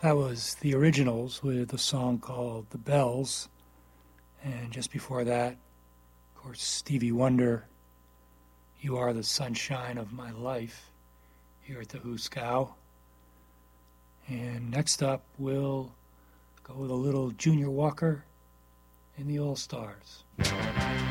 That was the Originals with a song called The Bells. And just before that, of course, Stevie Wonder, You Are the Sunshine of My Life, here at the Hooskow. And next up, we'll go with a little Junior Walker and the All-Stars.